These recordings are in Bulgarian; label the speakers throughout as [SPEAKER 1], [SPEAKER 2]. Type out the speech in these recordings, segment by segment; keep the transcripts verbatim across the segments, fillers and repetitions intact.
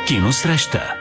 [SPEAKER 1] Киносреща.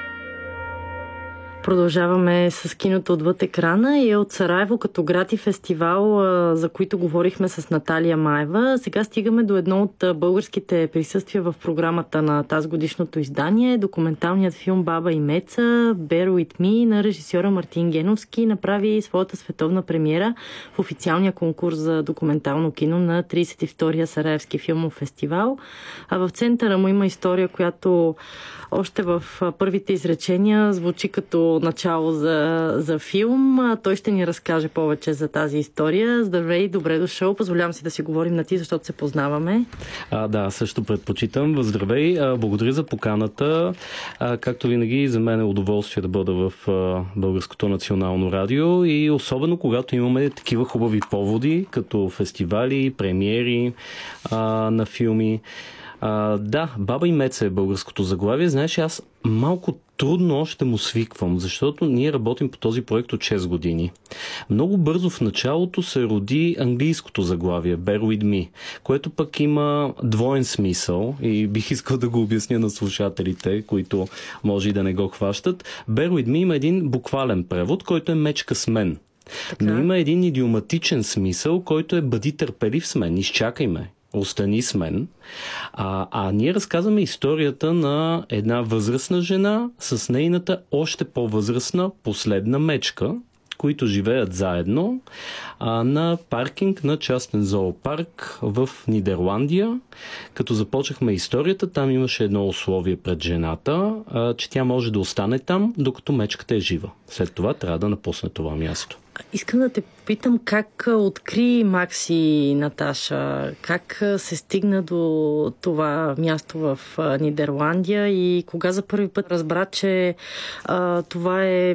[SPEAKER 2] Продължаваме с киното отвъд екрана и от Сараево като град и фестивал, за които говорихме с Наталия Маева. Сега стигаме до едно от българските присъствия в програмата на тази годишното издание. Документалният филм Баба и Меца, Bear With Me на режисьора Мартин Геновски направи своята световна премиера в официалния конкурс за документално кино на тридесет и втория Сараевски филмов фестивал. А в центъра му има история, която още в първите изречения звучи като начало за, за филм. Той ще ни разкаже повече за тази история. Здравей, добре дошъл. Позволявам си да си говорим на ти, защото се познаваме.
[SPEAKER 3] А, да, също предпочитам. Здравей, благодаря за поканата. А, както винаги, за мен е удоволствие да бъда в а, Българското национално радио и особено когато имаме такива хубави поводи, като фестивали, премиери а, на филми. А, да, Баба и Меца е българското заглавие. Знаеш, аз малко трудно още му свиквам, защото ние работим по този проект от шест години. Много бързо в началото се роди английското заглавие Bear With Me, което пък има двоен смисъл и бих искал да го обясня на слушателите, които може и да не го хващат. Bear With Me има един буквален превод, който е мечка с мен. Така. Но има един идиоматичен смисъл, който е бъди търпелив с мен, изчакай ме. Остани с мен. А, а ние разказваме историята на една възрастна жена с нейната още по-възрастна последна мечка, които живеят заедно а, на паркинг на частен зоопарк в Нидерландия. Като започнахме историята, там имаше едно условие пред жената, а, че тя може да остане там, докато мечката е жива. След това трябва да напусне това място.
[SPEAKER 2] Искам да те питам как откри Макси Наташа, как се стигна до това място в Нидерландия и кога за първи път разбра, че а, това е